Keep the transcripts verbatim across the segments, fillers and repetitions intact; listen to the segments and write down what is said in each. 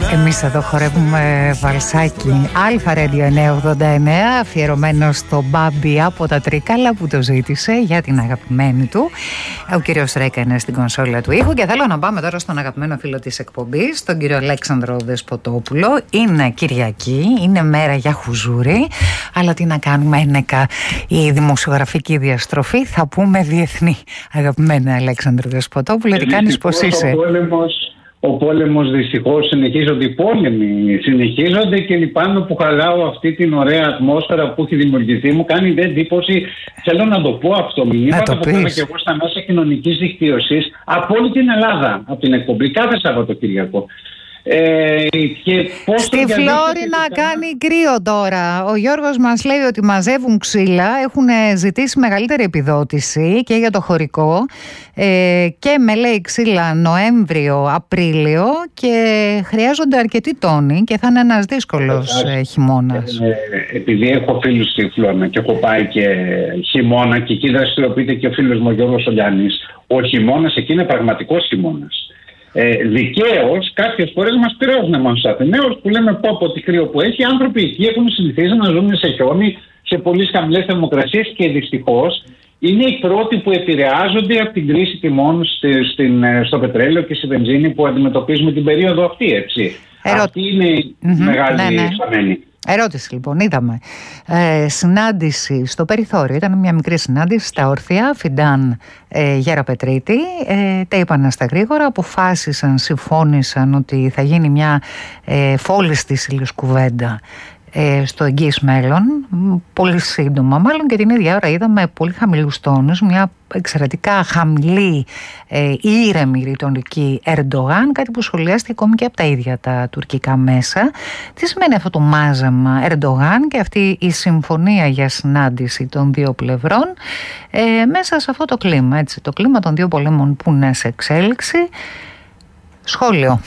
Εμείς εδώ χορεύουμε βαλσάκι. Αλφα Radio εννιακόσια ογδόντα εννέα, αφιερωμένο στο Μπάμπι από τα Τρίκαλα που το ζήτησε για την αγαπημένη του. Ο κύριος Ρέκα είναι στην κονσόλα του ήχου και θέλω να πάμε τώρα στον αγαπημένο φίλο της εκπομπής, τον κύριο Αλέξανδρο Δεσποτόπουλο. Είναι Κυριακή, είναι μέρα για χουζούρι, αλλά τι να κάνουμε, ένεκα η δημοσιογραφική διαστροφή, θα πούμε διεθνή. Αγαπημένα Αλέξανδρο Δεσποτόπουλο, τι κάνεις, πώς είσαι? Ο πόλεμος δυστυχώς συνεχίζονται, οι πόλεμοι συνεχίζονται και λυπάμαι που χαλάω αυτή την ωραία ατμόσφαιρα που έχει δημιουργηθεί. Μου κάνει εντύπωση, θέλω να το πω αυτό, μηνύματα που είμαι και εγώ στα μέσα κοινωνικής δικτύωσης από όλη την Ελλάδα, από την εκπομπή κάθε Σαββατοκύριακο. Ε, και πώς Στη Φλόρινα κάνει κρύο τώρα. Ο Γιώργος μας λέει ότι μαζεύουν ξύλα, έχουν ζητήσει μεγαλύτερη επιδότηση και για το χωρικό ε, και με λέει ξύλα Νοέμβριο, Απρίλιο και χρειάζονται αρκετοί τόνοι και θα είναι ένας δύσκολος ε, χειμώνας. Ε, επειδή έχω φίλους στη Φλόρινα και έχω πάει και χειμώνα και εκεί δραστηριοποιείται και ο φίλος μου ο Γιώργος Σολιάνης, ο χειμώνας εκεί είναι πραγματικός χειμώνας. Ε, δικαίως κάποιες φορές μας πειράζουν εμάς τους Αθηναίους που λέμε πω από τη κρύο που έχει. Οι άνθρωποι εκεί έχουν συνηθίσει να ζουν σε χιόνι, σε πολύ χαμηλές θερμοκρασίες και δυστυχώς είναι οι πρώτοι που επηρεάζονται από την κρίση τιμών στη, στην, στο πετρέλαιο και στη βενζίνη που αντιμετωπίζουμε την περίοδο αυτή, έτσι. Ερώ... Αυτή είναι η mm-hmm, μεγάλη ναι, ναι. Φαμένη. Ερώτηση λοιπόν, είδαμε ε, συνάντηση στο περιθώριο, ήταν μια μικρή συνάντηση στα Όρθια, Φιντάν ε, Γεραπετρίτη, ε, τα είπαν στα γρήγορα, αποφάσισαν, συμφώνησαν ότι θα γίνει μια ε, φόλιστη σύλλης κουβέντα ε, στο εγγύς μέλλον, πολύ σύντομα μάλλον, και την ίδια ώρα είδαμε πολύ χαμηλούς τόνους, μια εξαιρετικά χαμηλή ε, ήρεμη ρητορική Ερντογάν, κάτι που σχολιάστηκε ακόμη και από τα ίδια τα τουρκικά μέσα. Τι σημαίνει αυτό το μάζεμα Ερντογάν και αυτή η συμφωνία για συνάντηση των δύο πλευρών ε, μέσα σε αυτό το κλίμα, έτσι, το κλίμα των δύο πολέμων που είναι σε εξέλιξη? Σχόλιο.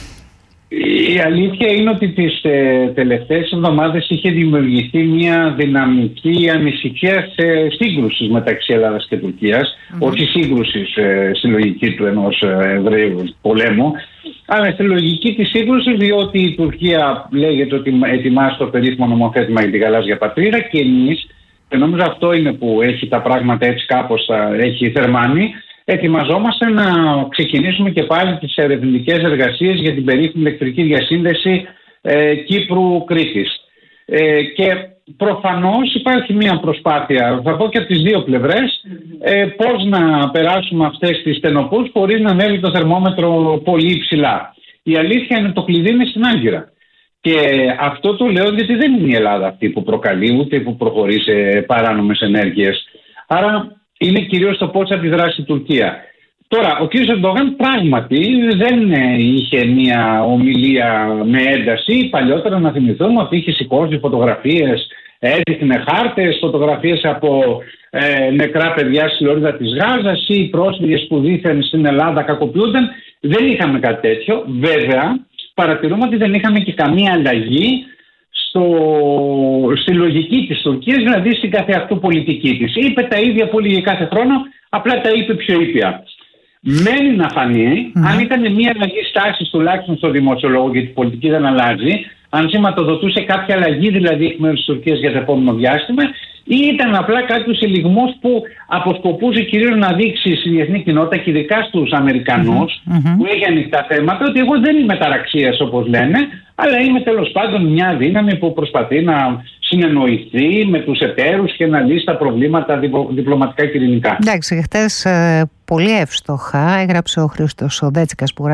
Η αλήθεια είναι ότι τις ε, τελευταίες εβδομάδες είχε δημιουργηθεί μια δυναμική ανησυχία σε σύγκρουσης μεταξύ Ελλάδας και Τουρκίας, mm-hmm. όχι σύγκρουσης ε, στη λογική του ενός Εβραίου πολέμου, αλλά στη λογική της σύγκρουσης, διότι η Τουρκία λέγεται ότι ετοιμάζει το περίφημο νομοθέτημα για την γαλάζια πατρίδα και εμείς, και νομίζω αυτό είναι που έχει τα πράγματα έτσι κάπως, έχει θερμάνει, ετοιμαζόμαστε να ξεκινήσουμε και πάλι τις ερευνητικές εργασίες για την περίφημη ηλεκτρική διασύνδεση ε, Κύπρου-Κρήτης. Ε, και προφανώς υπάρχει μια προσπάθεια, θα πω και από τις δύο πλευρές, ε, πώς να περάσουμε αυτές τις στενοπούς χωρίς να ανέβει το θερμόμετρο πολύ υψηλά. Η αλήθεια είναι το κλειδί είναι στην Άγκυρα. Και αυτό το λέω γιατί δεν είναι η Ελλάδα αυτή που προκαλεί, ούτε που προχωρεί σε παράνομες ενέργειες. Άρα είναι κυρίως το πώς θα αντιδράσει η Τουρκία. Τώρα, ο κ. Ερντογάν πράγματι δεν είχε μια ομιλία με ένταση. Παλιότερα να θυμηθούμε ότι είχε σηκώσει φωτογραφίες, έδειχνε χάρτες, φωτογραφίες από ε, νεκρά παιδιά στη λωρίδα της Γάζας ή πρόσφυγες που δήθεν στην Ελλάδα κακοποιούνταν. Δεν είχαμε κάτι τέτοιο. Βέβαια, παρατηρούμε ότι δεν είχαμε και καμία αλλαγή Στο, στη λογική της Τουρκίας, δηλαδή στην καθεαυτού πολιτική της. Είπε τα ίδια που έλεγε κάθε χρόνο, απλά τα είπε πιο ήπια. Μένει να φανεί, mm-hmm. αν ήταν μια αλλαγή στάσης τουλάχιστον στο δημοσιολόγο, γιατί η πολιτική δεν αλλάζει, αν σηματοδοτούσε κάποια αλλαγή δηλαδή εκ μέρους της Τουρκίας για το επόμενο διάστημα, ή ήταν απλά κάποιος ελιγμός που αποσκοπούσε κυρίως να δείξει στη διεθνή κοινότητα και ειδικά στους Αμερικανούς mm-hmm. που έχει ανοιχτά θέματα ότι εγώ δεν είμαι ταραξίας όπως λένε, αλλά είμαι τέλος πάντων μια δύναμη που προσπαθεί να συνεννοηθεί με τους εταίρους και να λύσει τα προβλήματα διπλωματικά και ειρηνικά. Εντάξει, χτες ε, πολύ εύστοχα έγραψε ο Χρήστος ο Δέτσικας που